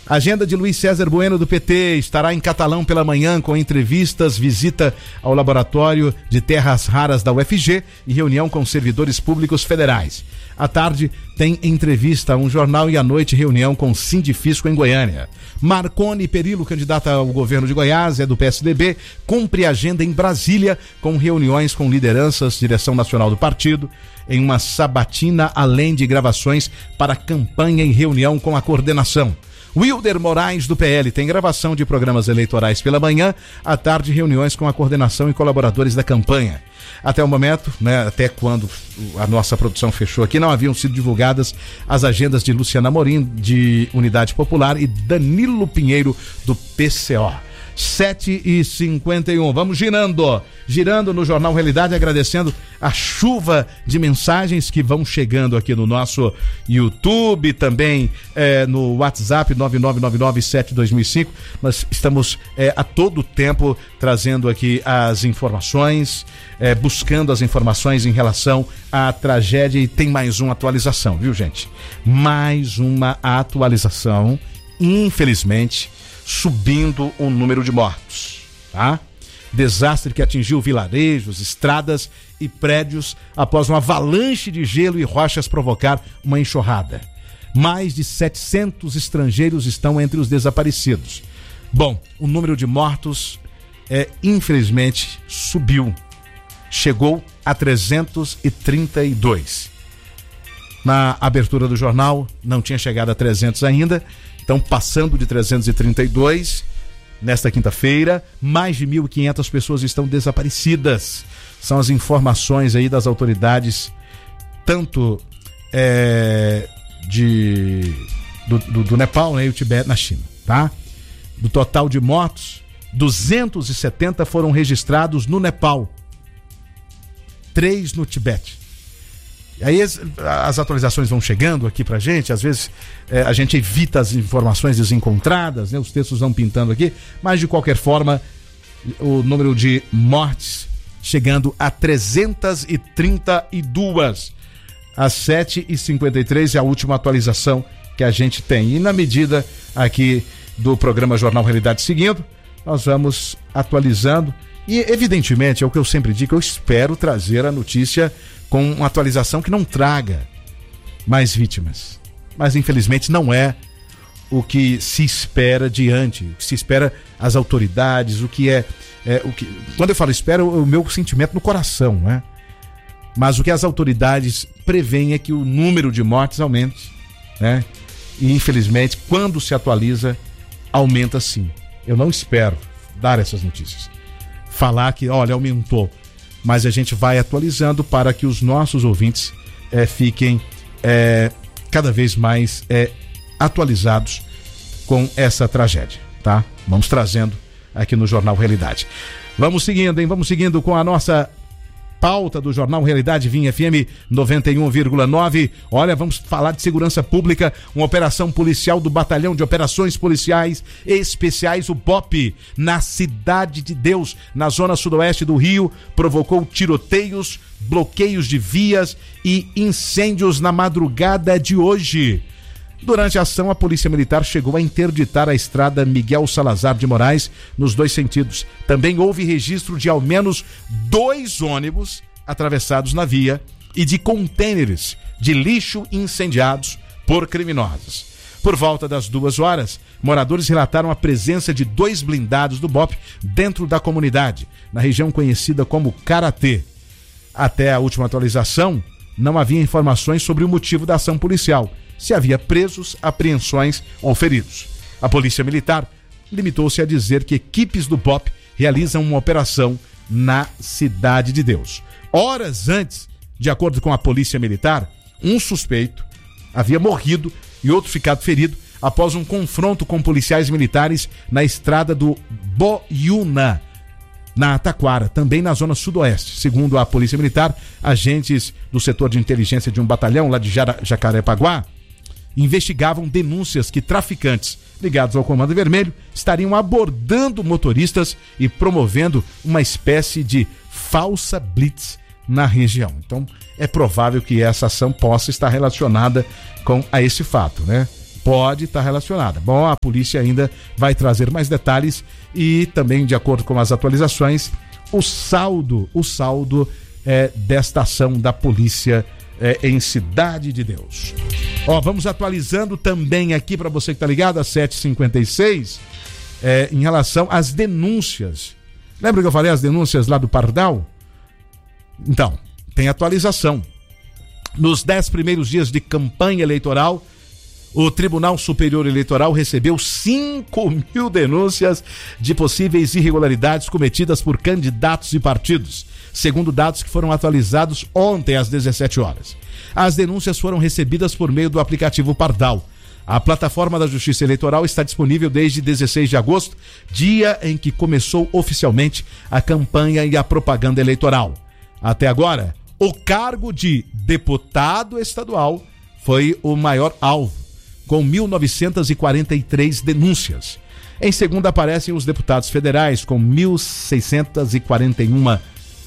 Agenda de Luiz César Bueno do PT, estará em Catalão pela manhã com entrevistas, visita ao laboratório de terras raras da UFG e reunião com servidores públicos federais. À tarde tem entrevista a um jornal e à noite reunião com Sindifisco em Goiânia. Marconi Perillo, candidata ao governo de Goiás, é do PSDB, cumpre agenda em Brasília com reuniões com lideranças, direção nacional do partido, em uma sabatina além de gravações para campanha e reunião com a coordenação. Wilder Moraes, do PL, tem gravação de programas eleitorais pela manhã, à tarde reuniões com a coordenação e colaboradores da campanha. Até o momento, até quando a nossa produção fechou aqui, não haviam sido divulgadas as agendas de Luciana Amorim, de Unidade Popular, e Danilo Pinheiro, do PCO. 7h51, vamos girando no Jornal Realidade, agradecendo a chuva de mensagens que vão chegando aqui no nosso YouTube, também no WhatsApp 9999722005. Nós estamos a todo tempo trazendo aqui as informações, buscando as informações em relação à tragédia, e tem mais uma atualização, viu, gente? Mais uma atualização, infelizmente, subindo o número de mortos, tá? Desastre que atingiu vilarejos, estradas e prédios após uma avalanche de gelo e rochas provocar uma enxurrada. Mais de 700 estrangeiros estão entre os desaparecidos. Bom, o número de mortos infelizmente subiu, chegou a 332. Na abertura do jornal não tinha chegado a 300 ainda. Então, passando de 332, nesta quinta-feira, mais de 1.500 pessoas estão desaparecidas. São as informações aí das autoridades, tanto do Nepal, né, e o Tibete, na China, tá? Do total de mortos, 270 foram registrados no Nepal, 3 no Tibete. E aí as atualizações vão chegando aqui pra gente, às vezes a gente evita as informações desencontradas, né? Os textos vão pintando aqui, mas de qualquer forma, o número de mortes chegando a 332. Às 7h53 é a última atualização que a gente tem. E na medida aqui do programa Jornal Realidade seguindo, nós vamos atualizando. E evidentemente, é o que eu sempre digo, eu espero trazer a notícia com uma atualização que não traga mais vítimas. Mas infelizmente não é o que se espera diante, o que se espera as autoridades, o que quando eu falo espero, o meu sentimento no coração, né? Mas o que as autoridades prevêem é que o número de mortes aumente, né? E infelizmente, quando se atualiza, aumenta sim. Eu não espero dar essas notícias, falar que, olha, aumentou, mas a gente vai atualizando para que os nossos ouvintes fiquem cada vez mais atualizados com essa tragédia, tá? Vamos trazendo aqui no Jornal Realidade. Vamos seguindo, hein? Vamos seguindo com a nossa pauta do Jornal Realidade Vinha FM 91,9. Olha, vamos falar de segurança pública. Uma operação policial do Batalhão de Operações Policiais Especiais, o BOP, na Cidade de Deus, na zona sudoeste do Rio, provocou tiroteios, bloqueios de vias e incêndios na madrugada de hoje. Durante a ação, a Polícia Militar chegou a interditar a estrada Miguel Salazar de Moraes nos 2 sentidos. Também houve registro de ao menos 2 ônibus atravessados na via e de contêineres de lixo incendiados por criminosos. Por volta das 2 horas, moradores relataram a presença de 2 blindados do BOP dentro da comunidade, na região conhecida como Karatê. Até a última atualização, não havia informações sobre o motivo da ação policial, se havia presos, apreensões ou feridos. A Polícia Militar limitou-se a dizer que equipes do BOP realizam uma operação na Cidade de Deus. Horas antes, de acordo com a Polícia Militar, um suspeito havia morrido e outro ficado ferido após um confronto com policiais militares na estrada do Boiúna, na Taquara, também na zona sudoeste. Segundo a Polícia Militar, agentes do setor de inteligência de um batalhão lá de Jacarepaguá investigavam denúncias que traficantes ligados ao Comando Vermelho estariam abordando motoristas e promovendo uma espécie de falsa blitz na região. Então, é provável que essa ação possa estar relacionada a esse fato, né? pode estar relacionada. Bom, a polícia ainda vai trazer mais detalhes e também, de acordo com as atualizações, o saldo desta ação da polícia em Cidade de Deus. Vamos atualizando também aqui para você que está ligado, às 7h56, em relação às denúncias. Lembra que eu falei as denúncias lá do Pardal? Então, tem atualização. Nos 10 primeiros dias de campanha eleitoral, o Tribunal Superior Eleitoral recebeu 5.000 denúncias de possíveis irregularidades cometidas por candidatos e partidos, segundo dados que foram atualizados ontem às 17 horas. As denúncias foram recebidas por meio do aplicativo Pardal. A plataforma da Justiça Eleitoral está disponível desde 16 de agosto, dia em que começou oficialmente a campanha e a propaganda eleitoral. Até agora, o cargo de deputado estadual foi o maior alvo, com 1.943 denúncias. Em segundo aparecem os deputados federais, com 1.641.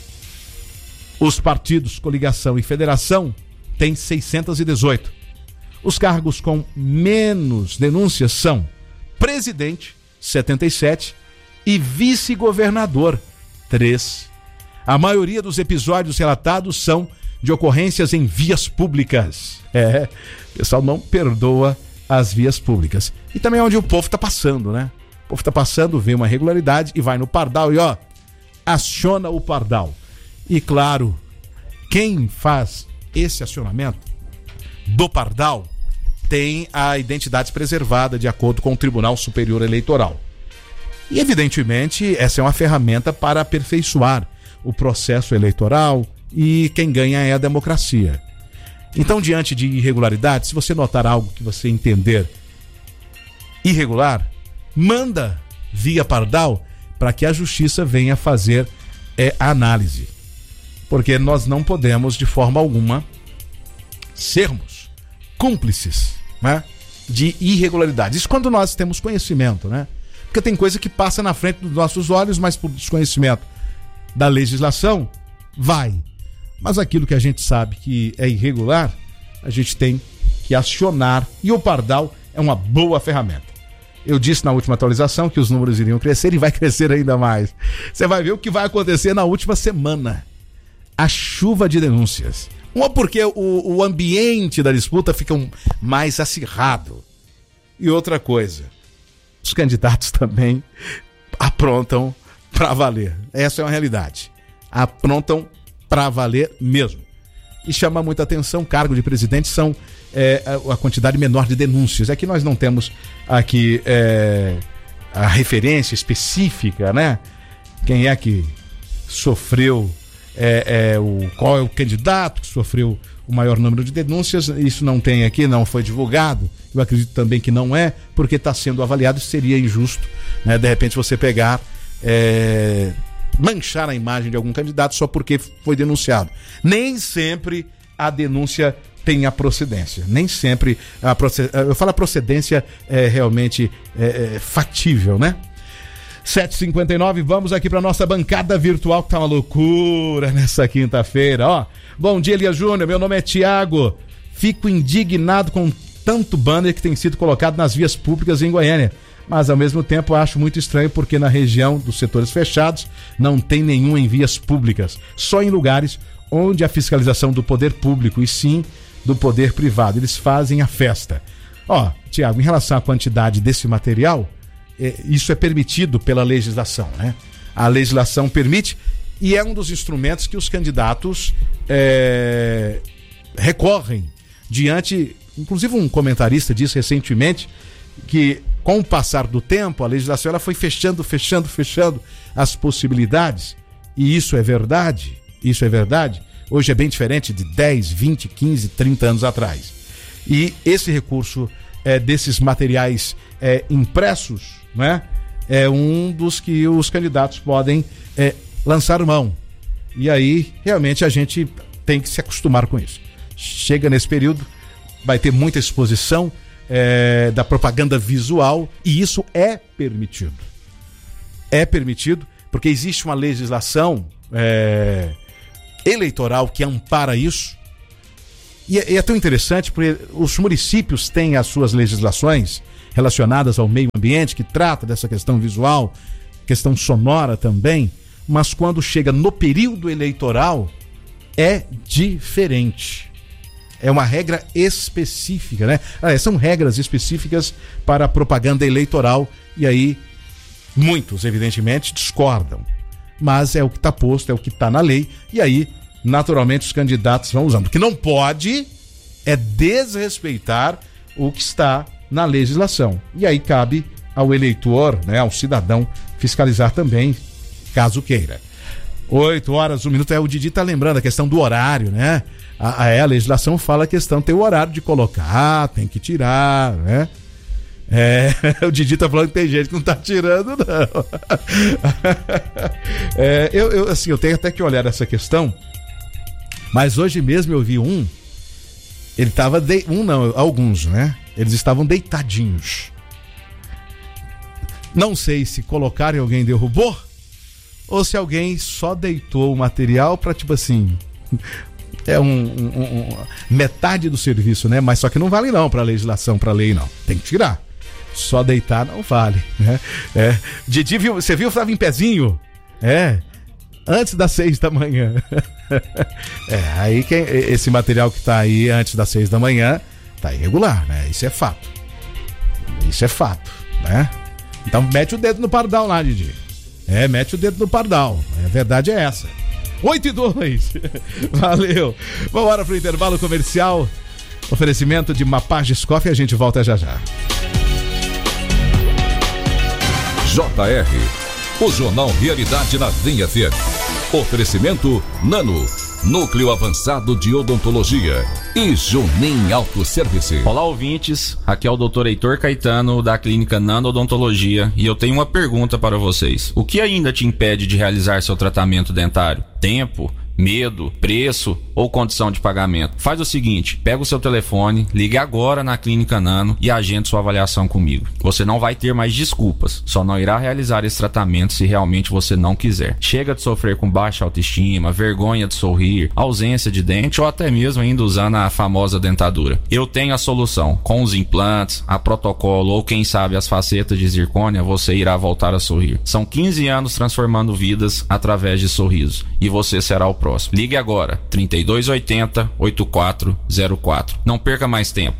Os partidos Coligação e Federação têm 618. Os cargos com menos denúncias são presidente, 77, e vice-governador, 3. A maioria dos episódios relatados são de ocorrências em vias públicas. O pessoal não perdoa as vias públicas. E também é onde o povo está passando, né? O povo está passando, vê uma irregularidade e vai no Pardal e aciona o Pardal. E claro, quem faz esse acionamento do Pardal tem a identidade preservada de acordo com o Tribunal Superior Eleitoral. E evidentemente essa é uma ferramenta para aperfeiçoar o processo eleitoral e quem ganha é a democracia. Então, diante de irregularidade, se você notar algo que você entender irregular, manda via Pardal para que a justiça venha fazer a análise. Porque nós não podemos, de forma alguma, sermos cúmplices, né, de irregularidades. Isso quando nós temos conhecimento, né? Porque tem coisa que passa na frente dos nossos olhos, mas por desconhecimento da legislação, vai. Mas aquilo que a gente sabe que é irregular, a gente tem que acionar, e o Pardal é uma boa ferramenta. Eu disse na última atualização que os números iriam crescer e vai crescer ainda mais. Você vai ver o que vai acontecer na última semana. A chuva de denúncias. Uma porque o ambiente da disputa fica mais acirrado. E outra coisa, os candidatos também aprontam para valer. Essa é uma realidade. Aprontam para valer mesmo. E chama muita atenção, cargo de presidente são a quantidade menor de denúncias. É que nós não temos aqui a referência específica, né? Quem é que sofreu, qual é o candidato que sofreu o maior número de denúncias. Isso não tem aqui, não foi divulgado. Eu acredito também que não é, porque está sendo avaliado. Seria injusto, né? De repente você pegar... manchar a imagem de algum candidato só porque foi denunciado. Nem sempre a denúncia tem a procedência. Nem sempre eu falo a procedência realmente factível, né? 7h59, vamos aqui para nossa bancada virtual, que tá uma loucura nessa quinta-feira. Bom dia, Elias Júnior, meu nome é Tiago. Fico indignado com tanto banner que tem sido colocado nas vias públicas em Goiânia. Mas ao mesmo tempo acho muito estranho porque na região dos setores fechados não tem nenhum em vias públicas, só em lugares onde a fiscalização do poder público e sim do poder privado, eles fazem a festa. Tiago, em relação à quantidade desse material, isso é permitido pela legislação, né? A legislação permite e é um dos instrumentos que os candidatos recorrem diante, inclusive um comentarista disse recentemente que com o passar do tempo, a legislação ela foi fechando as possibilidades. E isso é verdade. Hoje é bem diferente de 10, 20, 15, 30 anos atrás. E esse recurso desses materiais impressos, né, é um dos que os candidatos podem lançar mão. E aí, realmente, a gente tem que se acostumar com isso. Chega nesse período, vai ter muita exposição da propaganda visual, e isso é permitido. É permitido, porque existe uma legislação eleitoral que ampara isso, E é tão interessante porque os municípios têm as suas legislações relacionadas ao meio ambiente, que trata dessa questão visual, questão sonora também, mas quando chega no período eleitoral é diferente. É uma regra específica, né? São regras específicas para a propaganda eleitoral e aí muitos, evidentemente, discordam. Mas é o que está posto, é o que está na lei e aí, naturalmente, os candidatos vão usando. O que não pode é desrespeitar o que está na legislação. E aí cabe ao eleitor, né, ao cidadão, fiscalizar também, caso queira. 8h01. O Didi tá lembrando a questão do horário, né? A legislação fala a questão, tem o horário de colocar, tem que tirar, né? O Didi tá falando que tem gente que não tá tirando, não. Eu tenho até que olhar essa questão, mas hoje mesmo eu vi ele tava, alguns, né? Eles estavam deitadinhos. Não sei se colocaram e alguém derrubou, ou se alguém só deitou o material para, tipo assim, metade do serviço, né? Mas só que não vale não para legislação, para lei não. Tem que tirar. Só deitar não vale, né? Didi, você viu, estava em pezinho? Antes das 6h. Aí esse material que tá aí antes das 6h tá irregular, né? Isso é fato, né? Então mete o dedo no pardal lá, Didi. Mete o dedo no pardal. A verdade é essa. 8h02. Valeu. Vamos para o intervalo comercial. Oferecimento de Mapages Coffee. A gente volta já já. JR, o Jornal Realidade na Vinha FM. Oferecimento Nano, Núcleo Avançado de Odontologia e Junim Autosservice. Olá, ouvintes. Aqui é o Dr. Heitor Caetano da Clínica Nano Odontologia e eu tenho uma pergunta para vocês. O que ainda te impede de realizar seu tratamento dentário? Tempo? Medo, preço ou condição de pagamento? Faz o seguinte, pega o seu telefone, ligue agora na Clínica Nano e agende sua avaliação comigo. Você não vai ter mais desculpas, só não irá realizar esse tratamento se realmente você não quiser. Chega de sofrer com baixa autoestima, vergonha de sorrir, ausência de dente ou até mesmo ainda usando a famosa dentadura. Eu tenho a solução. Com os implantes, a protocolo ou quem sabe as facetas de zircônia, você irá voltar a sorrir. São 15 anos transformando vidas através de sorrisos e você será o próximo. Ligue agora, 3280-8404. Não perca mais tempo,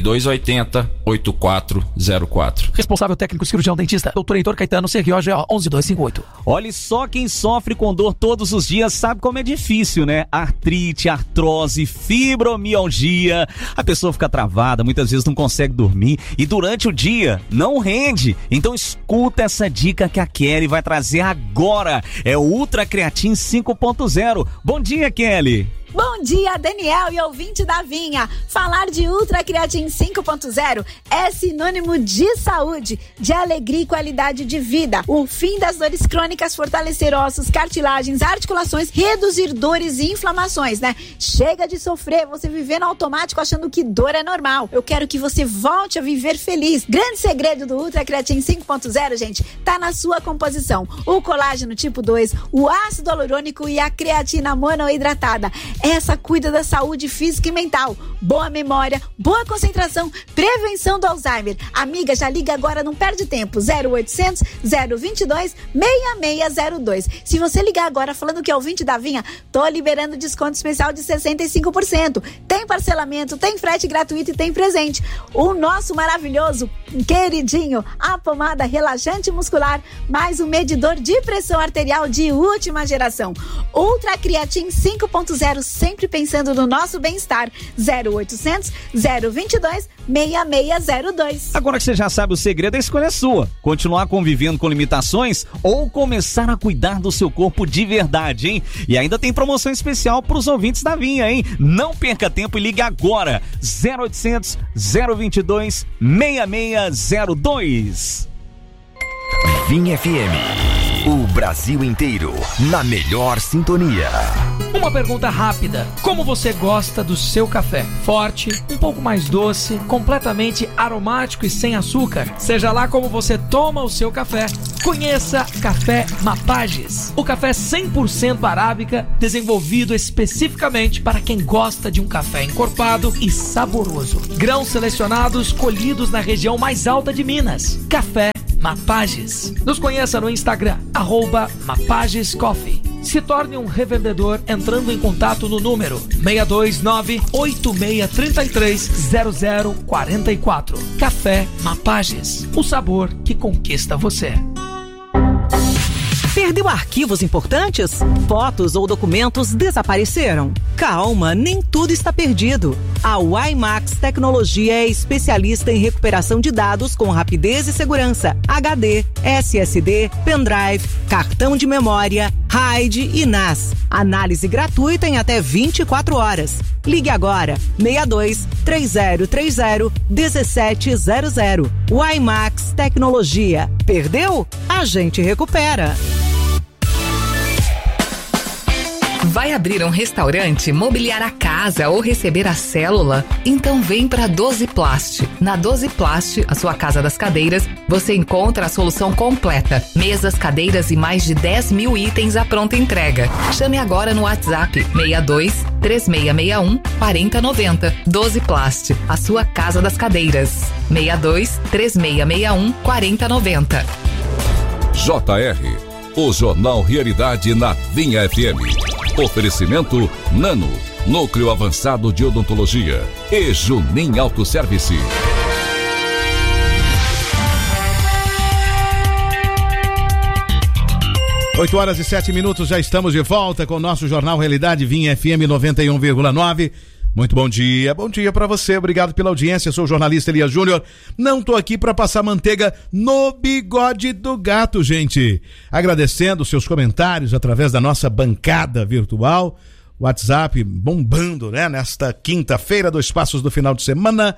3280-8404. Responsável técnico cirurgião dentista, Dr. Heitor Caetano, CRO 11258. Olha só, quem sofre com dor todos os dias sabe como é difícil, né? Artrite, artrose, fibromialgia. A pessoa fica travada, muitas vezes não consegue dormir e durante o dia não rende. Então escuta essa dica que a Kelly vai trazer agora. É o Ultra Creatine 5.0. Bom dia, Kelly. Bom dia, Daniel e ouvinte da Vinha. Falar de Ultra Creatine 5.0 é sinônimo de saúde, de alegria e qualidade de vida. O fim das dores crônicas, fortalecer ossos, cartilagens, articulações, reduzir dores e inflamações, né? Chega de sofrer, você viver no automático achando que dor é normal. Eu quero que você volte a viver feliz. Grande segredo do Ultra Creatine 5.0, gente, tá na sua composição. O colágeno tipo 2, o ácido hialurônico e a creatina monoidratada. Essa cuida da saúde física e mental, boa memória, boa concentração, prevenção do Alzheimer. Amiga, já liga agora, não perde tempo, 0800 022 6602. Se você ligar agora falando que é ouvinte da Vinha, tô liberando desconto especial de 65%. Tem parcelamento, tem frete gratuito e tem presente. O nosso maravilhoso, queridinho, a pomada relaxante muscular, mais um medidor de pressão arterial de última geração. Ultra Creatine 5.0, sempre pensando no nosso bem-estar. 0800 022 6602. Agora que você já sabe, o segredo, a escolha é sua. Continuar convivendo com limitações ou começar a cuidar do seu corpo de verdade, hein? E ainda tem promoção especial para os ouvintes da Vinha, hein? Não perca tempo e ligue agora. 0800 022 6602. Vinha FM. O Brasil inteiro na melhor sintonia. Uma pergunta rápida: como você gosta do seu café? Forte, um pouco mais doce, completamente aromático e sem açúcar? Seja lá como você toma o seu café, conheça Café Mapages. O café 100% arábica, desenvolvido especificamente para quem gosta de um café encorpado e saboroso. Grãos selecionados colhidos na região mais alta de Minas. Café Mapages. Nos conheça no Instagram, @MapagesCoffee. Se torne um revendedor entrando em contato no número 629-8633-0044. Café Mapages, o sabor que conquista você. Perdeu arquivos importantes? Fotos ou documentos desapareceram? Calma, nem tudo está perdido. A WiMax Tecnologia é especialista em recuperação de dados com rapidez e segurança. HD, SSD, pendrive, cartão de memória, RAID e NAS. Análise gratuita em até 24 horas. Ligue agora, 62 3030 1700. WiMax Tecnologia. Perdeu? A gente recupera. Vai abrir um restaurante, mobiliar a casa ou receber a célula? Então vem para Dosiplast. Na Dosiplast, a sua casa das cadeiras, você encontra a solução completa. Mesas, cadeiras e mais de 10 mil itens à pronta entrega. Chame agora no WhatsApp 62 3661 4090. Dosiplast, a sua casa das cadeiras. 62 3661 4090. JR, o Jornal Realidade na Vinha FM. Oferecimento Nano, Núcleo Avançado de Odontologia e Junim Autoservice. 8h07, já estamos de volta com o nosso Jornal Realidade Vinha FM 91,9. Muito bom dia para você, obrigado pela audiência, sou o jornalista Elias Júnior, não tô aqui para passar manteiga no bigode do gato, gente. Agradecendo seus comentários através da nossa bancada virtual, WhatsApp bombando, né? Nesta quinta-feira, 2 passos do final de semana,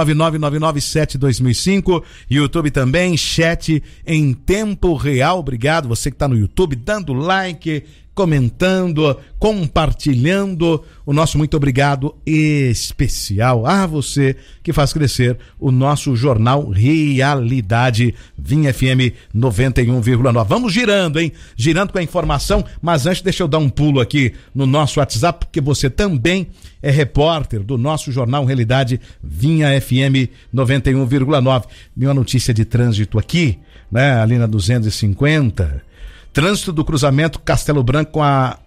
99997-2005, YouTube também, chat em tempo real, obrigado você que está no YouTube, dando like, comentando, compartilhando, o nosso muito obrigado especial a você que faz crescer o nosso Jornal Realidade Vinha FM 91,9. Vamos girando, hein? Girando com a informação, mas antes deixa eu dar um pulo aqui no nosso WhatsApp, porque você também é repórter do nosso Jornal Realidade Vinha FM 91,9. Uma notícia de trânsito aqui, né? Ali na 250. Trânsito do cruzamento Castelo Branco com a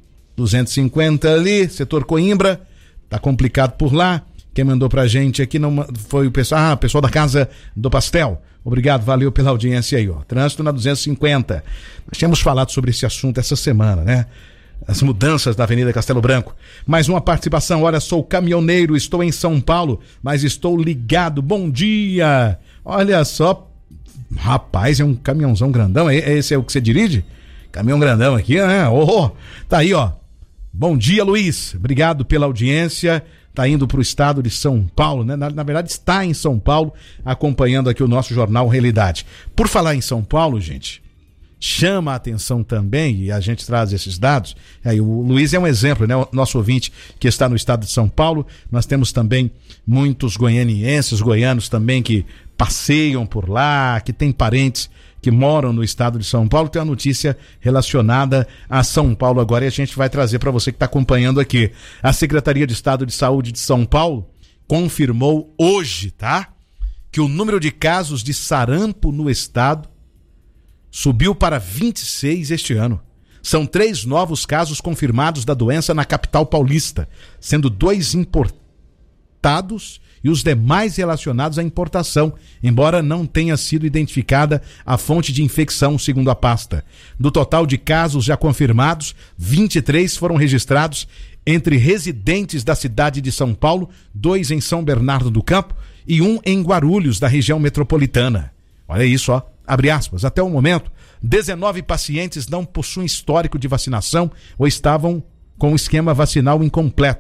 250 ali, setor Coimbra, tá complicado por lá. Quem mandou pra gente aqui não foi o pessoal, pessoal da Casa do Pastel. Obrigado, valeu pela audiência aí, ó. Trânsito na 250. Nós tínhamos falado sobre esse assunto essa semana, né? As mudanças da Avenida Castelo Branco. Mais uma participação, olha, sou caminhoneiro, estou em São Paulo, mas estou ligado. Bom dia. Olha só, rapaz, é um caminhãozão grandão, esse é o que você dirige? Caminhão grandão aqui, né? Oh, tá aí, ó. Bom dia, Luiz. Obrigado pela audiência. Tá indo pro estado de São Paulo, né? Na verdade, está em São Paulo, acompanhando aqui o nosso Jornal Realidade. Por falar em São Paulo, gente, chama a atenção também, e a gente traz esses dados, aí o Luiz é um exemplo, né? O nosso ouvinte que está no estado de São Paulo. Nós temos também muitos goianienses, goianos também que passeiam por lá, que tem parentes que moram no estado de São Paulo. Tem uma notícia relacionada a São Paulo agora e a gente vai trazer para você que está acompanhando aqui. A Secretaria de Estado de Saúde de São Paulo confirmou hoje, tá? Que o número de casos de sarampo no estado subiu para 26 este ano. São 3 novos casos confirmados da doença na capital paulista, sendo 2 importados e os demais relacionados à importação, embora não tenha sido identificada a fonte de infecção, segundo a pasta. Do total de casos já confirmados, 23 foram registrados entre residentes da cidade de São Paulo, 2 em São Bernardo do Campo e 1 em Guarulhos, da região metropolitana. Olha isso, ó. Abre aspas. Até o momento, 19 pacientes não possuem histórico de vacinação ou estavam com o esquema vacinal incompleto.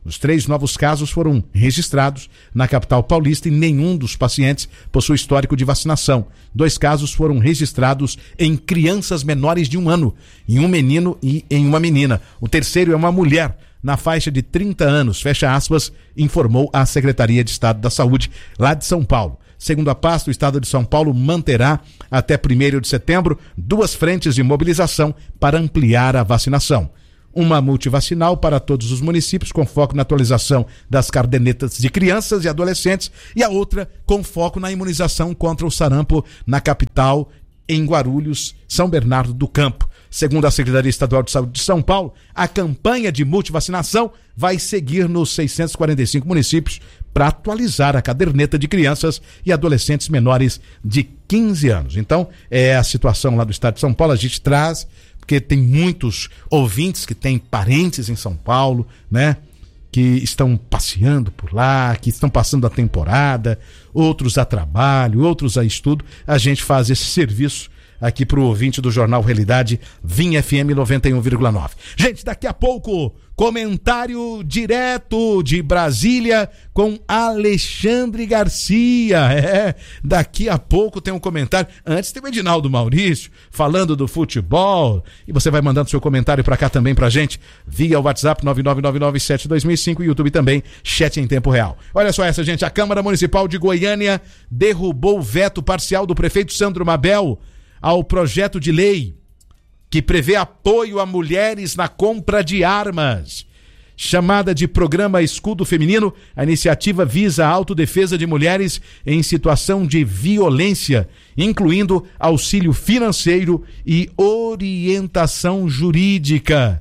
Os 3 novos casos foram registrados na capital paulista e nenhum dos pacientes possui histórico de vacinação. 2 casos foram registrados em crianças menores de 1 ano, em um menino e em uma menina. O terceiro é uma mulher na faixa de 30 anos, fecha aspas, informou a Secretaria de Estado da Saúde lá de São Paulo. Segundo a pasta, o Estado de São Paulo manterá até 1º de setembro 2 frentes de mobilização para ampliar a vacinação. Uma multivacinal para todos os municípios, com foco na atualização das cadernetas de crianças e adolescentes, e a outra com foco na imunização contra o sarampo na capital, em Guarulhos, São Bernardo do Campo. Segundo a Secretaria Estadual de Saúde de São Paulo, a campanha de multivacinação vai seguir nos 645 municípios para atualizar a caderneta de crianças e adolescentes menores de 15 anos. Então, é a situação lá do estado de São Paulo, a gente traz, porque tem muitos ouvintes que têm parentes em São Paulo, né? Que estão passeando por lá, que estão passando a temporada, outros a trabalho, outros a estudo. A gente faz esse serviço aqui para o ouvinte do Jornal Realidade, Vinha FM 91,9. Gente, daqui a pouco, comentário direto de Brasília com Alexandre Garcia. Daqui a pouco tem um comentário. Antes tem o Edinaldo Maurício falando do futebol. E você vai mandando seu comentário para cá também pra gente, via o WhatsApp 999972005 e YouTube também, chat em tempo real. Olha só essa, gente. A Câmara Municipal de Goiânia derrubou o veto parcial do prefeito Sandro Mabel ao projeto de lei que prevê apoio a mulheres na compra de armas. Chamada de Programa Escudo Feminino, a iniciativa visa a autodefesa de mulheres em situação de violência, incluindo auxílio financeiro e orientação jurídica.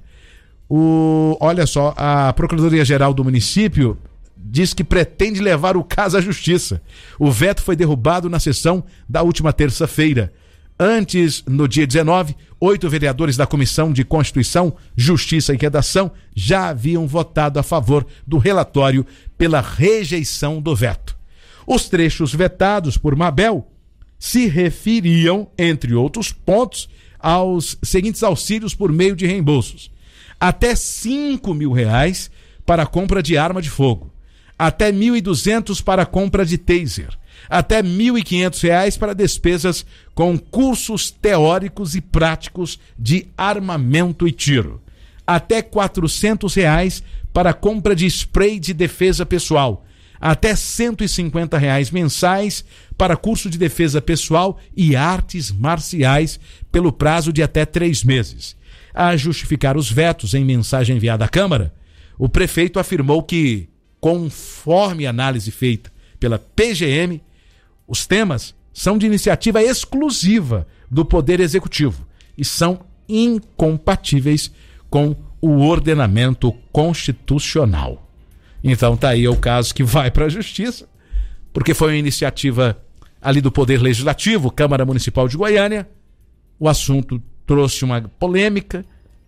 Olha só, a Procuradoria-Geral do município diz que pretende levar o caso à justiça. O veto foi derrubado na sessão da última terça-feira. Antes, no dia 19, 8 vereadores da Comissão de Constituição, Justiça e Redação já haviam votado a favor do relatório pela rejeição do veto. Os trechos vetados por Mabel se referiam, entre outros pontos, aos seguintes auxílios por meio de reembolsos: até R$5 mil para a compra de arma de fogo, até R$1.200 para a compra de taser, até R$1.500 para despesas com cursos teóricos e práticos de armamento e tiro, até R$400 para a compra de spray de defesa pessoal, até R$150 mensais para curso de defesa pessoal e artes marciais pelo prazo de até 3 meses. A justificar os vetos em mensagem enviada à Câmara, o prefeito afirmou que, conforme análise feita pela PGM, os temas são de iniciativa exclusiva do Poder Executivo e são incompatíveis com o ordenamento constitucional. Então tá aí o caso que vai para a Justiça, porque foi uma iniciativa ali do Poder Legislativo, Câmara Municipal de Goiânia. O assunto trouxe uma polêmica,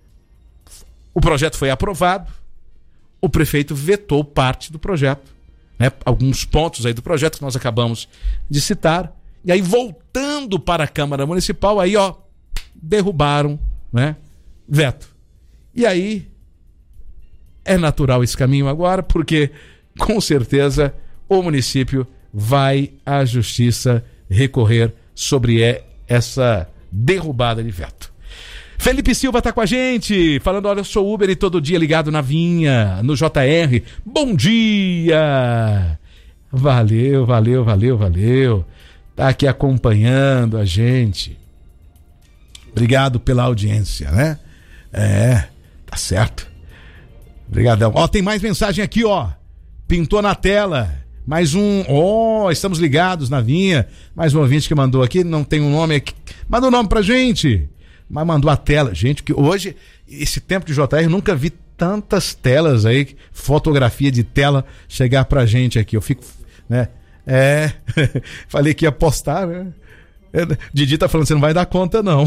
o projeto foi aprovado, o prefeito vetou parte do projeto, né? Alguns pontos aí do projeto que nós acabamos de citar, e aí voltando para a Câmara Municipal, aí derrubaram, né? Veto. E aí é natural esse caminho agora, porque com certeza o município vai à Justiça recorrer sobre essa derrubada de veto. Felipe Silva tá com a gente, falando: olha, eu sou Uber e todo dia ligado na Vinha, no JR. Bom dia! Valeu. Tá aqui acompanhando a gente. Obrigado pela audiência, né? Tá certo. Obrigadão. Tem mais mensagem aqui, pintou na tela. Mais um, estamos ligados na Vinha. Mais um ouvinte que mandou aqui, não tem um nome aqui. Manda um nome pra gente. Mas mandou a tela. Gente, que hoje, esse tempo de JR, eu nunca vi tantas telas aí, fotografia de tela chegar pra gente aqui. Eu fico, né? Falei que ia postar, né? Didi tá falando, você não vai dar conta, não.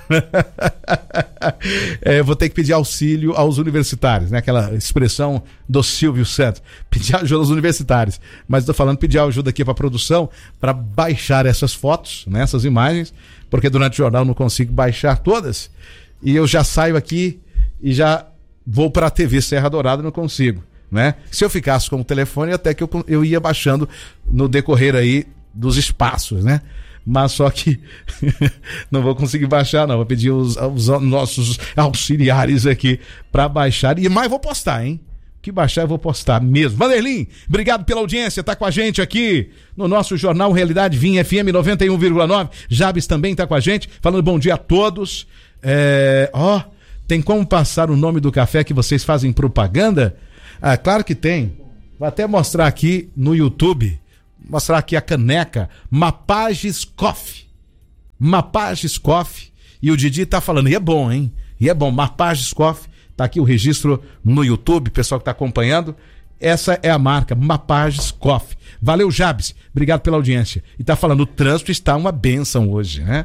Vou ter que pedir auxílio aos universitários, né? Aquela expressão do Silvio Santos, pedir ajuda aos universitários. Mas estou falando pedir ajuda aqui para a produção, para baixar essas fotos, né? Essas imagens, porque durante o jornal eu não consigo baixar todas, e eu já saio aqui e já vou para a TV Serra Dourada, não consigo. né? Se eu ficasse com o telefone, até que eu ia baixando no decorrer aí dos espaços, né? Mas só que não vou conseguir baixar, não. Vou pedir os nossos auxiliares aqui para baixar. E mais vou postar, hein? Que baixar eu vou postar mesmo. Vanderlin, obrigado pela audiência, tá com a gente aqui no nosso Jornal Realidade Vinha FM 91,9. Jabes também tá com a gente, falando bom dia a todos. Tem como passar o nome do café que vocês fazem propaganda? Ah, claro que tem. Vou até mostrar aqui no YouTube. Mostrar aqui a caneca Mapages Coffee. Mapages Coffee. E o Didi tá falando, e é bom, hein? E é bom, Mapages Coffee. Tá aqui o registro no YouTube, pessoal que tá acompanhando. Essa é a marca Mapages Coffee. Valeu, Jabes. Obrigado pela audiência. E tá falando, o trânsito está uma bênção hoje, né?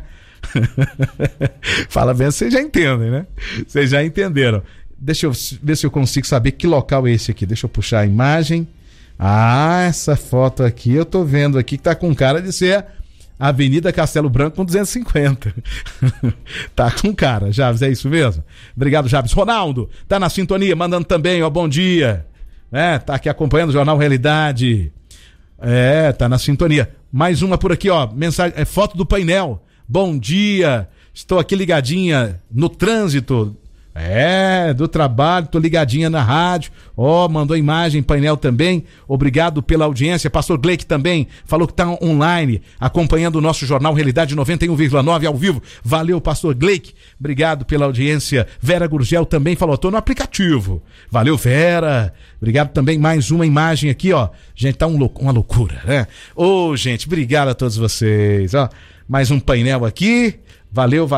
Fala bem, vocês já entendem, né? Vocês já entenderam. Deixa eu ver se eu consigo saber que local é esse aqui. Deixa eu puxar a imagem. Ah, essa foto aqui eu tô vendo aqui que tá com cara de ser Avenida Castelo Branco com 250. Tá com cara, Jabes, é isso mesmo? Obrigado, Jabes. Ronaldo, tá na sintonia, mandando também, bom dia. Tá aqui acompanhando o Jornal Realidade. Tá na sintonia. Mais uma por aqui, mensagem, foto do painel. Bom dia, estou aqui ligadinha no trânsito. Do trabalho, tô ligadinha na rádio. Mandou imagem, painel também. Obrigado pela audiência. Pastor Gleick também falou que tá online, acompanhando o nosso Jornal Realidade 91,9 ao vivo. Valeu, Pastor Gleick. Obrigado pela audiência. Vera Gurgel também falou, tô no aplicativo. Valeu, Vera. Obrigado também. Mais uma imagem aqui, Gente, tá uma loucura, né? Gente, obrigado a todos vocês, Mais um painel aqui. Valeu.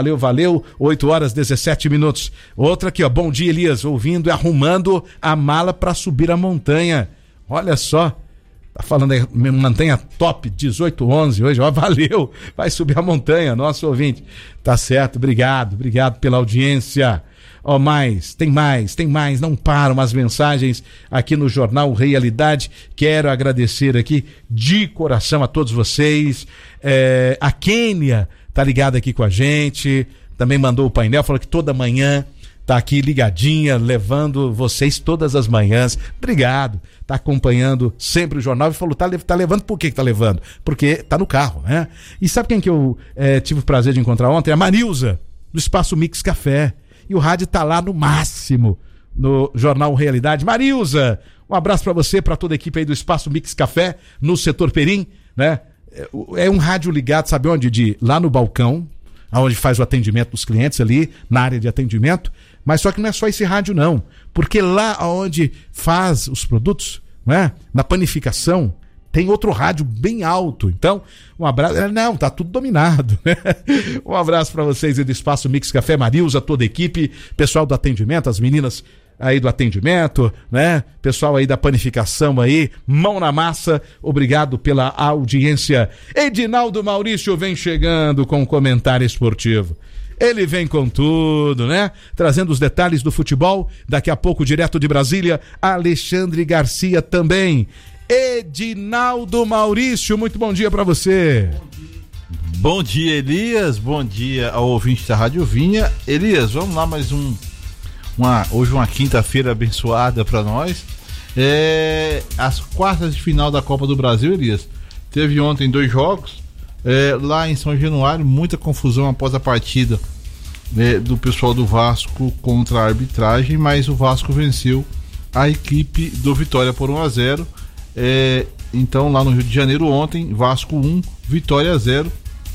8h17. Outra aqui, bom dia, Elias, ouvindo e arrumando a mala para subir a montanha. Olha só, tá falando aí, montanha top 1811 hoje, valeu, vai subir a montanha, nosso ouvinte. Tá certo, obrigado pela audiência. Tem mais, não param as mensagens aqui no Jornal Realidade. Quero agradecer aqui de coração a todos vocês. A Kênia tá ligada aqui com a gente, também mandou o painel, falou que toda manhã tá aqui ligadinha, levando vocês todas as manhãs. Obrigado, tá acompanhando sempre o jornal e falou, tá levando, por que tá levando? Porque tá no carro, né? E sabe quem que eu tive o prazer de encontrar ontem? A Marilza, do Espaço Mix Café. E o rádio tá lá no máximo, no Jornal Realidade. Marilza, um abraço pra você, pra toda a equipe aí do Espaço Mix Café, no setor Perim, né? É um rádio ligado, sabe onde? Lá no balcão, onde faz o atendimento dos clientes ali, na área de atendimento. Mas só que não é só esse rádio não, porque lá onde faz os produtos, né? Na panificação, tem outro rádio bem alto. Então, um abraço. Não, tá tudo dominado, né? Um abraço para vocês aí do Espaço Mix Café, Marilza, toda a equipe, pessoal do atendimento, as meninas aí do atendimento, né? Pessoal aí da panificação aí, mão na massa, obrigado pela audiência. Edinaldo Maurício vem chegando com um comentário esportivo. Ele vem com tudo, né? Trazendo os detalhes do futebol. Daqui a pouco, direto de Brasília, Alexandre Garcia também. Edinaldo Maurício, muito bom dia para você. Bom dia, Elias. Bom dia ao ouvinte da Rádio Vinha. Elias, vamos lá, mais hoje uma quinta-feira abençoada para nós. As quartas de final da Copa do Brasil, Elias. Teve ontem 2 jogos. Lá em São Januário, muita confusão após a partida do pessoal do Vasco contra a arbitragem, mas o Vasco venceu a equipe do Vitória por 1-0. Então lá no Rio de Janeiro ontem, Vasco 1, Vitória 0.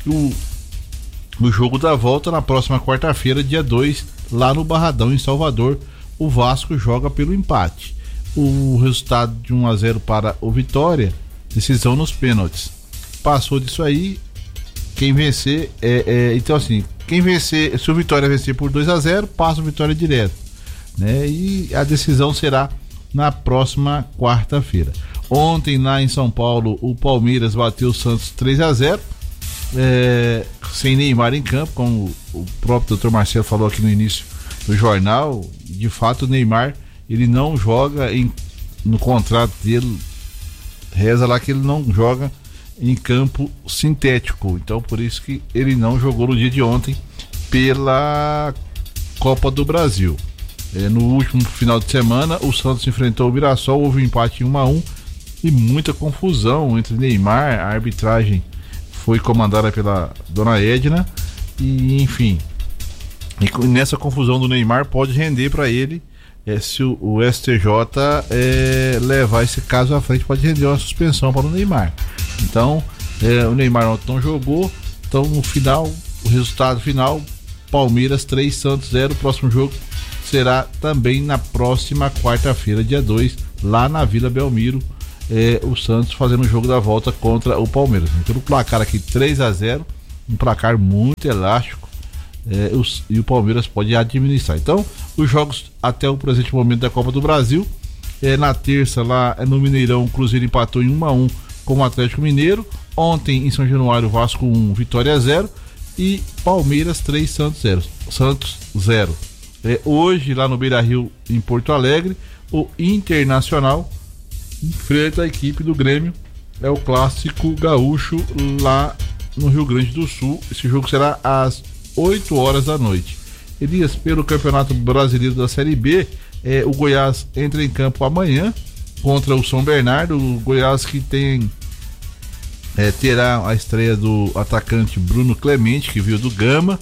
O jogo da volta na próxima quarta-feira, dia 2, lá no Barradão, em Salvador. O Vasco joga pelo empate. O resultado de 1-0 para o Vitória, decisão nos pênaltis. Passou disso aí, quem vencer então assim, quem vencer, se o Vitória vencer por 2-0, passa o Vitória direto, né? E a decisão será na próxima quarta-feira. Ontem lá em São Paulo, o Palmeiras bateu o Santos 3-0, sem Neymar em campo, como o próprio Dr. Marcelo falou aqui no início do jornal. De fato, o Neymar, ele não joga no contrato dele, reza lá que ele não joga em campo sintético, então por isso que ele não jogou no dia de ontem pela Copa do Brasil. No último final de semana, o Santos enfrentou o Mirassol, houve um empate em 1-1 e muita confusão entre Neymar. A arbitragem foi comandada pela dona Edna e, enfim, e nessa confusão do Neymar pode render para ele, se o STJ levar esse caso à frente, pode render uma suspensão para o Neymar. Então, o Neymar não jogou. Então, no final, o resultado final: Palmeiras 3, Santos 0. O próximo jogo será também na próxima quarta-feira, dia 2, lá na Vila Belmiro. O Santos fazendo o jogo da volta contra o Palmeiras. Pelo placar aqui 3-0, um placar muito elástico, e o Palmeiras pode administrar. Então, os jogos até o presente momento da Copa do Brasil: na terça, lá no Mineirão, o Cruzeiro empatou em 1-1 com o Atlético Mineiro. Ontem, em São Januário, Vasco 1, Vitória 0. E Palmeiras 3, Santos 0. Hoje, lá no Beira-Rio, em Porto Alegre, o Internacional enfrenta a equipe do Grêmio. É o clássico gaúcho lá no Rio Grande do Sul. Esse jogo será às 8 horas da noite. Elias, pelo Campeonato Brasileiro da Série B, o Goiás entra em campo amanhã contra o São Bernardo. O Goiás que terá a estreia do atacante Bruno Clemente, que veio do Gama.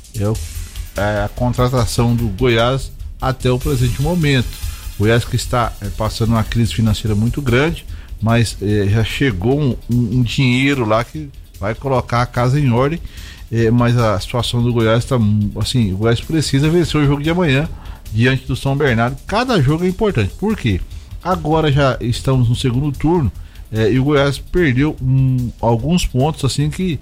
A contratação do Goiás até o presente momento. O Goiás que está passando uma crise financeira muito grande, mas já chegou um dinheiro lá que vai colocar a casa em ordem. Mas a situação do Goiás está assim: o Goiás precisa vencer o jogo de amanhã diante do São Bernardo. Cada jogo é importante. Por quê? Agora já estamos no segundo turno, e o Goiás perdeu alguns pontos assim que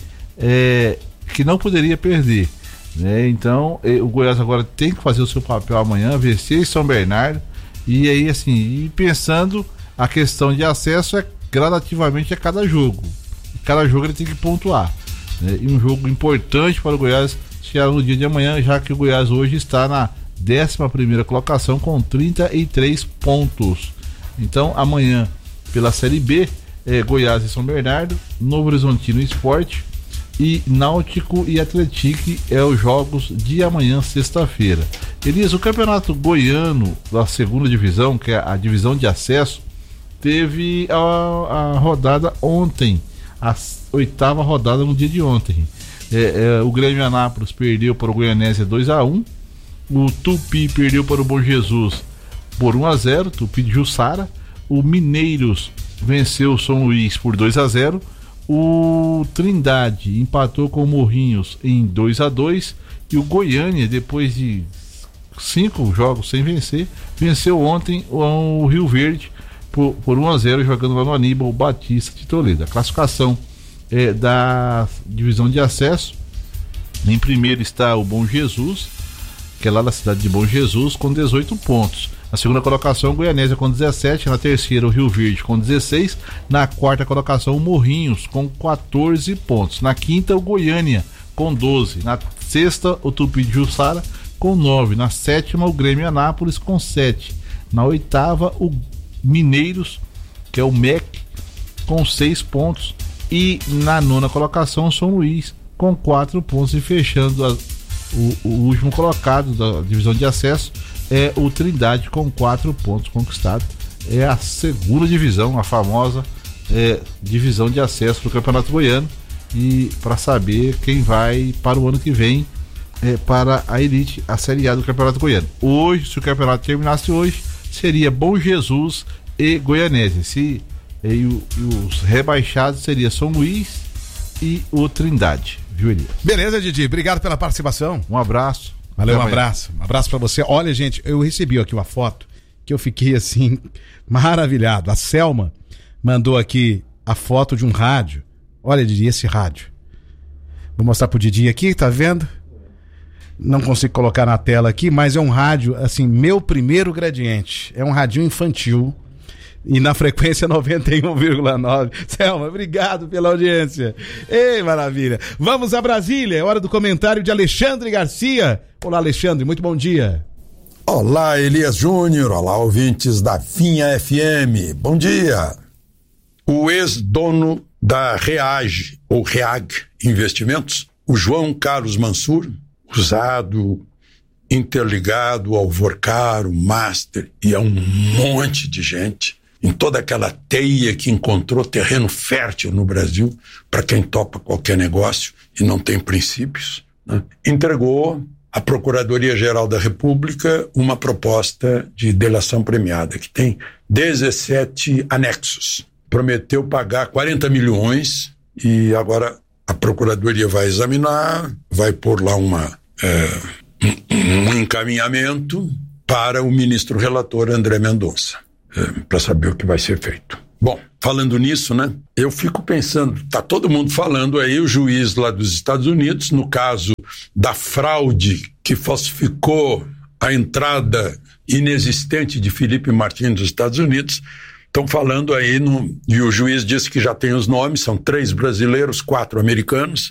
não poderia perder, né? Então o Goiás agora tem que fazer o seu papel amanhã, vencer São Bernardo, e aí assim, pensando a questão de acesso gradativamente a cada jogo. Cada jogo ele tem que pontuar, né? E um jogo importante para o Goiás será no dia de amanhã, já que o Goiás hoje está na 11ª colocação com 33 pontos. Então amanhã, pela Série B, Goiás e São Bernardo, Novo Horizontino Esporte e Náutico e Atlético os jogos de amanhã, sexta-feira. Elias, o Campeonato Goiano da segunda divisão, que é a divisão de acesso, teve a rodada ontem, a 8ª rodada no dia de ontem. O Grêmio Anápolis perdeu para o Goianésia 2-1. O Tupi perdeu para o Bom Jesus por 1-0, Tupi de Jussara. O Mineiros venceu o São Luís por 2-0. O Trindade empatou com o Morrinhos em 2-2. E o Goiânia, depois de 5 jogos sem vencer, venceu ontem o Rio Verde por 1-0, jogando lá no Aníbal Batista de Toledo. A classificação da divisão de acesso: em primeiro está o Bom Jesus, que é lá da cidade de Bom Jesus, com 18 pontos. Na segunda colocação, o Goianésia com 17. Na terceira, o Rio Verde com 16. Na quarta colocação, o Morrinhos com 14 pontos. Na quinta, o Goiânia com 12. Na sexta, o Tupi de Jussara com 9. Na sétima, o Grêmio Anápolis com 7. Na oitava, o Mineiros, que é o MEC, com 6 pontos. E na nona colocação, o São Luís com 4 pontos. E fechando o último colocado da divisão de acesso é o Trindade com 4 pontos conquistados. É a segunda divisão, a famosa divisão de acesso do Campeonato Goiano. E para saber quem vai para o ano que vem para a elite, a Série A do Campeonato Goiano. Hoje, se o campeonato terminasse hoje, seria Bom Jesus e Goianésia. E os rebaixados seria São Luís e o Trindade. Viu, Elias? Beleza, Didi, obrigado pela participação. Um abraço. Valeu, um abraço pra você. Olha, gente, eu recebi aqui uma foto que eu fiquei assim maravilhado. A Selma mandou aqui a foto de um rádio. Olha, Didi, esse rádio. Vou mostrar pro Didi aqui, tá vendo? Não consigo colocar na tela aqui, mas é um rádio, assim, Meu Primeiro Gradiente. É um radinho infantil e na frequência 91,9. Selma, obrigado pela audiência. Ei, maravilha. Vamos a Brasília, é hora do comentário de Alexandre Garcia. Olá, Alexandre, muito bom dia. Olá, Elias Júnior. Olá, ouvintes da Vinha FM. Bom dia. O ex-dono da REAG, ou REAG Investimentos, o João Carlos Mansur, usado interligado ao Vorcar, o Master e a um monte de gente, em toda aquela teia que encontrou terreno fértil no Brasil para quem topa qualquer negócio e não tem princípios, né? Entregou à Procuradoria-Geral da República uma proposta de delação premiada, que tem 17 anexos. Prometeu pagar 40 milhões e agora a Procuradoria vai examinar, vai pôr lá um encaminhamento para o ministro relator André Mendonça, para saber o que vai ser feito. Bom, falando nisso, né, eu fico pensando, tá todo mundo falando aí, o juiz lá dos Estados Unidos, no caso da fraude que falsificou a entrada inexistente de Felipe Martins dos Estados Unidos, estão falando aí, e o juiz disse que já tem os nomes, são 3 brasileiros, 4 americanos,